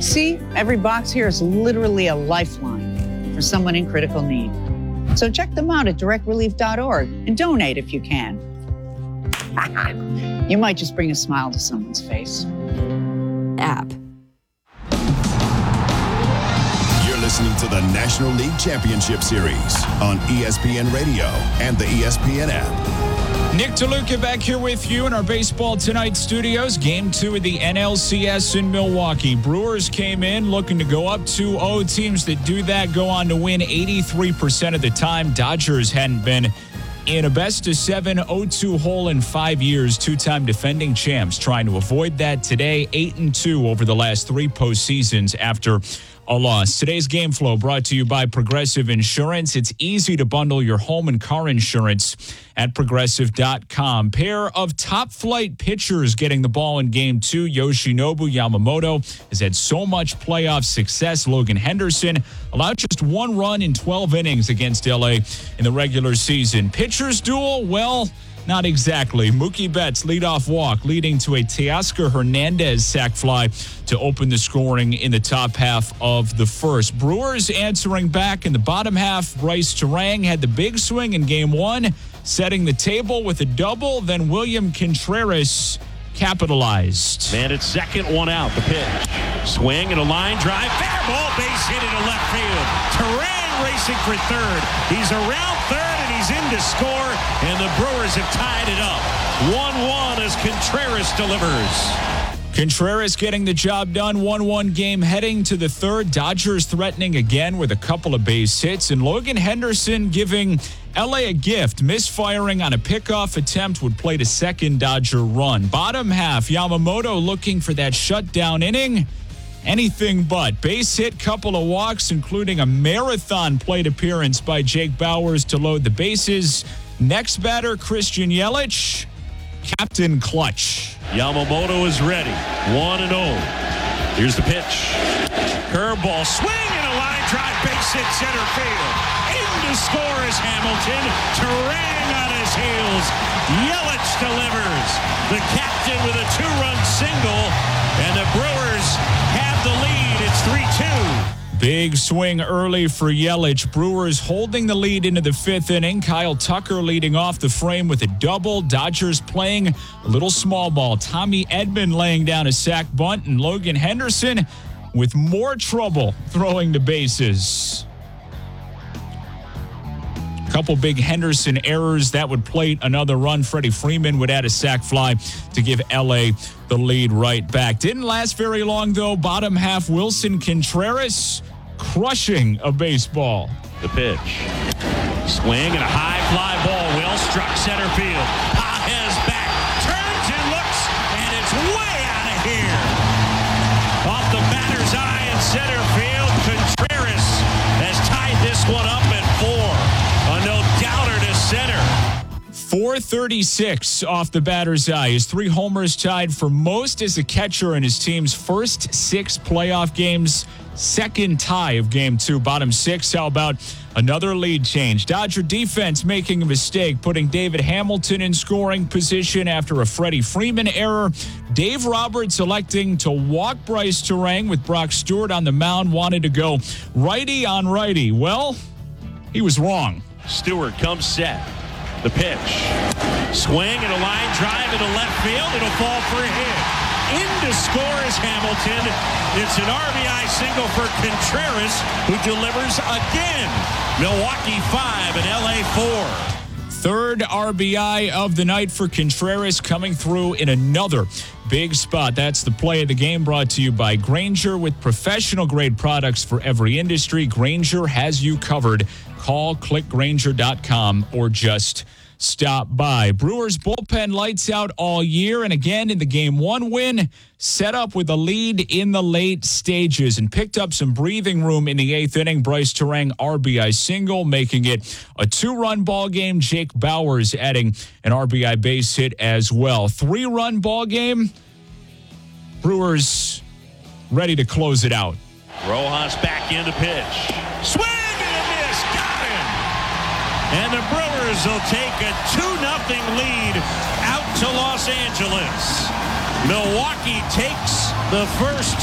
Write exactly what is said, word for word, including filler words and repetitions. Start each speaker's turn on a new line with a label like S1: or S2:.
S1: See, every box here is literally a lifeline for someone in critical need. So check them out at direct relief dot org and donate if you can. You might just bring a smile to someone's face.
S2: App.
S3: You're listening to the National League Championship Series on E S P N Radio and the E S P N app.
S4: Nick DeLuca back here with you in our Baseball Tonight studios. Game two of the N L C S in Milwaukee. Brewers came in looking to go up two oh. Teams that do that go on to win eighty-three percent of the time. Dodgers hadn't been in a best of seven oh two hole in five years. Two-time defending champs trying to avoid that today. eight and two over the last three postseasons after a loss. Today's game flow brought to you by Progressive Insurance. It's easy to bundle your home and car insurance at progressive dot com. Pair of top flight pitchers getting the ball in game two. Yoshinobu Yamamoto has had so much playoff success. Logan Henderson allowed just one run in twelve innings against L A in the regular season. Pitchers duel, well, not exactly. Mookie Betts leadoff walk leading to a Teoscar Hernandez sac fly to open the scoring in the top half of the first. Brewers answering back in the bottom half. Bryce Terang had the big swing in game one, setting the table with a double. Then William Contreras capitalized.
S5: Man at second, one out. The pitch. Swing and a line drive. Fair ball, base hit into left field. Terang racing for third. He's around third and he's in to score. And the Brewers have tied it up. one one as Contreras delivers.
S4: Contreras getting the job done. one one game heading to the third. Dodgers threatening again with a couple of base hits. And Logan Henderson giving L A a gift. Misfiring on a pickoff attempt would play to second Dodger run. Bottom half, Yamamoto looking for that shutdown inning. Anything but. Base hit, couple of walks, including a marathon plate appearance by Jake Bauers to load the bases. Next batter, Christian Yelich. Captain Clutch.
S5: Yamamoto is ready. one and oh. Here's the pitch. Curveball, swing and a line drive, base hit center field. In to score is Hamilton. Terang on his heels. Yelich delivers. The captain with a two-run single. And the Brewers have the lead. It's three two.
S4: Big swing early for Yelich. Brewers holding the lead into the fifth inning. Kyle Tucker leading off the frame with a double. Dodgers playing a little small ball. Tommy Edman laying down a sac bunt. And Logan Henderson with more trouble throwing the bases. Couple big Henderson errors that would plate another run. Freddie Freeman would add a sac fly to give L A the lead right back. Didn't last very long, though. Bottom half, Wilson Contreras crushing a baseball.
S5: The pitch. Swing and a high fly ball. Well struck center field. Pages back. Turns and looks, and it's way out of here. Off the batter's eye in center field. Contreras has tied this one up at four. A no-doubter to center.
S4: four thirty-six off the batter's eye. His three homers tied for most as a catcher in his team's first six playoff games. Second tie of game two. Bottom six. How about another lead change? Dodger defense making a mistake, putting David Hamilton in scoring position after a Freddie Freeman error. Dave Roberts electing to walk Bryce Terang with Brock Stewart on the mound. Wanted to go righty on righty. Well, he was wrong.
S5: Stewart comes set. The pitch. Swing and a line drive into left field. It'll fall for a hit. In to score is Hamilton. It's an R B I single for Contreras, who delivers again. Milwaukee five and L A four.
S4: Third R B I of the night for Contreras, coming through in another big spot. That's the play of the game, brought to you by Grainger. With professional grade products for every industry, Grainger has you covered. Call, click Grainger dot com, or just stop by. Brewers bullpen lights out all year, and again in the game one win, set up with a lead in the late stages and picked up some breathing room in the eighth inning. Bryce Terang R B I single, making it a two-run ball game. Jake Bauers adding an R B I base hit as well. Three-run ball game. Brewers ready to close it out.
S5: Rojas back in to pitch. Swing and a miss. Got him. And the Brewers will take a two nothing lead out to Los Angeles. Milwaukee takes the first